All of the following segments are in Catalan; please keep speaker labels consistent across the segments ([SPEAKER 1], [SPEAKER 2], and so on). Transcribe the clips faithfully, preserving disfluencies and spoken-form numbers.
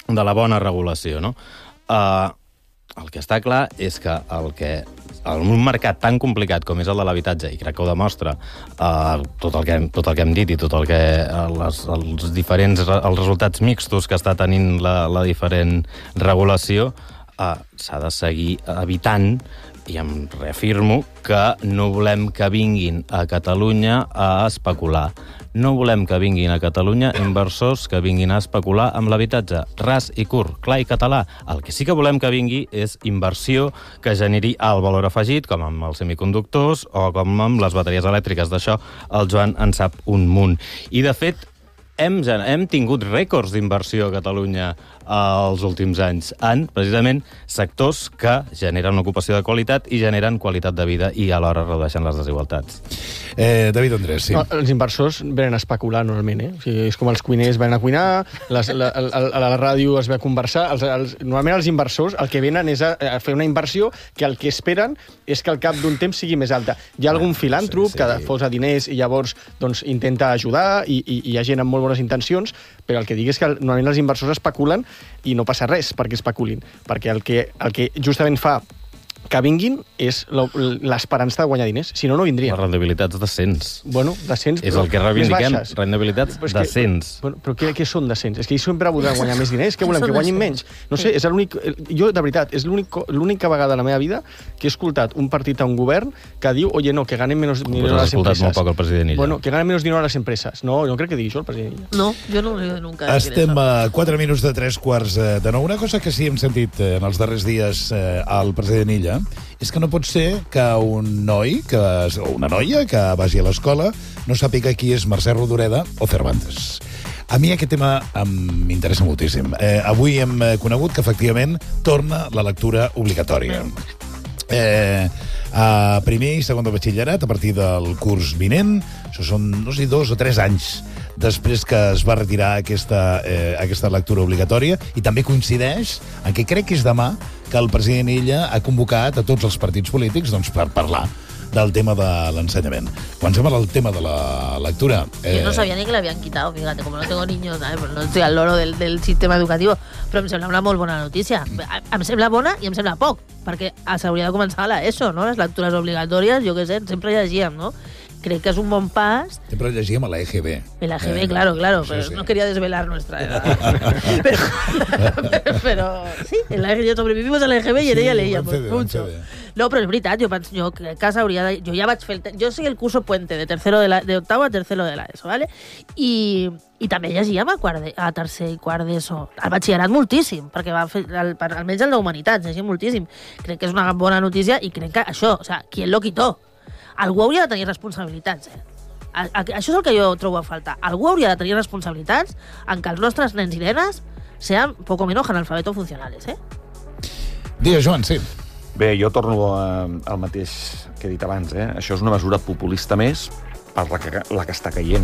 [SPEAKER 1] de la bona regulació, no? Uh, el que està clar és que el que en un mercat tan complicat com és el de l'habitatge, i crec que ho demostra uh, tot, el que, tot el que hem dit i tot el que les, els diferents els resultats mixtos que està tenint la, la diferent regulació, uh, s'ha de seguir evitant, i em reafirmo, que no volem que vinguin a Catalunya a especular. No volem que vinguin a Catalunya inversors que vinguin a especular amb l'habitatge. Ras i curt, clar i català. El que sí que volem que vingui és inversió que generi alt valor afegit, com amb els semiconductors o com amb les bateries elèctriques. D'això el Joan en sap un munt. I, de fet, hem, hem tingut rècords d'inversió a Catalunya els últims anys en, precisament, sectors que generen ocupació de qualitat i generen qualitat de vida i alhora redueixen les desigualtats.
[SPEAKER 2] Eh, David Andrés, sí.
[SPEAKER 3] No, els inversors venen a especular normalment, eh? O sigui, és com els cuiners venen a cuinar, les, la, la, a la ràdio es ve a conversar. Els, els, normalment els inversors el que venen és a, a fer una inversió que el que esperen és que al cap d'un temps sigui més alta. Hi ha algun filàntrop sí, sí. que posa diners i llavors doncs, intenta ajudar i, i, i hi ha gent amb molt bones intencions, però el que dic és que normalment els inversors especulen i no passa res perquè especulin, perquè el que, el que justament fa que vinguin és l'esperança de guanyar diners. Si no, no vindrien.
[SPEAKER 1] Les rendibilitats descents.
[SPEAKER 3] Bueno, descents,
[SPEAKER 1] és
[SPEAKER 3] però
[SPEAKER 1] el que reivindiquem, rendibilitats
[SPEAKER 3] que,
[SPEAKER 1] descents.
[SPEAKER 3] Bueno, però què, què són descents? És que ells sempre volen guanyar més diners, què volem, que guanyin menys? No sé, és l'únic... Jo, de veritat, és l'única vegada a la meva vida que he escoltat un partit a un govern que diu, oye, no, que ganen menos dinero a las empresas.
[SPEAKER 1] Has escoltat molt poc el president Illa.
[SPEAKER 3] Bueno, que ganen menos dinero a las empresas. No, jo no crec que digui això el president Illa.
[SPEAKER 4] No, jo no jo nunca
[SPEAKER 2] Estem a quatre minuts de tres quarts de nou. Una cosa que sí hem sentit en els darrers dies eh, al president Illa és que no pot ser que un noi, que, o una noia que vagi a l'escola no sàpiga qui és Mercè Rodoreda o Cervantes. A mi aquest tema m'interessa moltíssim. Eh, avui hem conegut que efectivament torna la lectura obligatòria. Eh, a primer i segon de batxillerat, a partir del curs vinent, això són, no sé, dos o tres anys després que es va retirar aquesta, eh, aquesta lectura obligatòria, i també coincideix en què crec que és demà que el president Illa ha convocat a tots els partits polítics doncs, per parlar del tema de l'ensenyament. Quan sembla el tema de la lectura...
[SPEAKER 4] Eh... Yo no sabía ni que le habían quitado, fíjate, como no tengo niños, ¿sabes? Pues no estoy al loro del, del sistema educatiu, però em sembla una molt bona notícia. Em sembla bona i em sembla poc, perquè s'hauria de començar a l'ESO, no? Les lectures obligatòries, jo què sé, sempre llegíem, no? Crec que es un bon pas.
[SPEAKER 2] Sempre llegíem a la E G B.
[SPEAKER 4] En la E G B, eh, claro, claro, pero sí, sí. No quería desvelar nuestra edad. pero, pero sí, en la E G B, yo sobrevivimos a la E G B i en ella leíamos pues, mucho. No, però és veritat, jo, penso, jo crec que s'hauria de... Jo ja vaig fer el... Jo sé el curso puente de tercero de, la, de octavo a tercero de l'ESO, ¿vale? I, i també llegíem a, quart de, a tercer i quart d'ESO. Al batxillerat moltíssim, perquè va fer, el, almenys el d'Humanitats, llegíem moltíssim. Crec que és una bona notícia i crec que això, o sea, ¿quién lo quitó? Algú hauria de tenir responsabilitats, eh? A, a, això és el que jo trobo a faltar. Algú hauria de tenir responsabilitats en que els nostres nens i nenes sean poco menos analfabetos funcionales, eh?
[SPEAKER 2] Digues, Joan, sí.
[SPEAKER 5] Bé, jo torno a, al mateix que he dit abans, eh? Això és una mesura populista més per la que, la que està caient.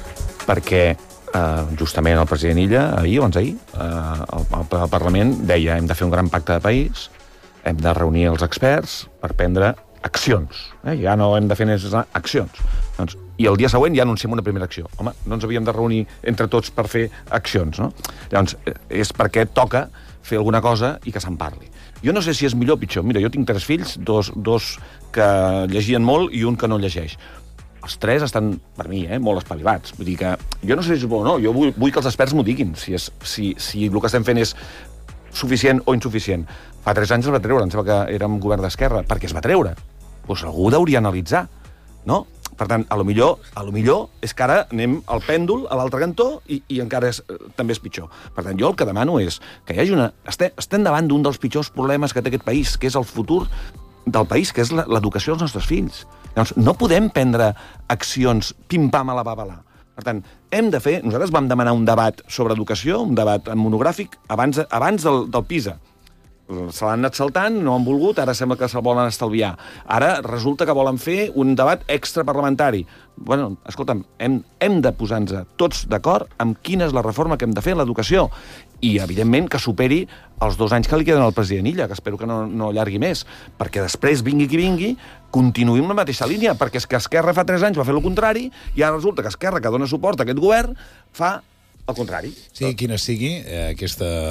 [SPEAKER 5] Perquè eh, justament el president Illa, ahir o abans ahir, eh, el, el, el Parlament deia hem de fer un gran pacte de país, hem de reunir els experts per prendre accions. Eh? Ja no hem de fer necessar accions. Doncs, I el dia següent ja anunciem una primera acció. Home, no ens havíem de reunir entre tots per fer accions, no? Llavors, és perquè toca fer alguna cosa i que se'n parli. Jo no sé si és millor o pitjor. Mira, jo tinc tres fills, dos, dos que llegien molt i un que no llegeix. Els tres estan, per mi, eh, molt espavilats. Vull dir que jo no sé si és bo o no. Jo vull, vull que els experts m'ho diguin, si, és, si, si el que estem fent és suficient o insuficient. Fa tres anys es va treure, em sembla que era un govern d'esquerra. Per què es va treure? Doncs algú hauria analitzar, no? Per tant, a lo millor, a lo millor és que ara anem al pèndol a l'altre cantó i, i encara és, també és pitjor. Per tant, jo el que demano és que hi hagi una... Estem, estem davant d'un dels pitjors problemes que té aquest país, que és el futur del país, que és l'educació dels nostres fills. Llavors, no podem prendre accions pim-pam a la babalà. Per tant, hem de fer... Nosaltres vam demanar un debat sobre educació, un debat monogràfic, abans, abans del, del PISA. Se l'han anat saltant, no han volgut, ara sembla que se'l volen estalviar. Ara resulta que volen fer un debat extraparlamentari. Bueno, escolta'm, hem, hem de posar-nos tots d'acord amb quina és la reforma que hem de fer en l'educació. I, evidentment, que superi els dos anys que li queden al president Illa, que espero que no, no allargui més, perquè després, vingui qui vingui, continuïm la mateixa línia, perquè és que Esquerra fa tres anys va fer el contrari, i ara resulta que Esquerra, que dona suport a aquest govern, fa el contrari.
[SPEAKER 2] Sí, quina sigui eh, aquesta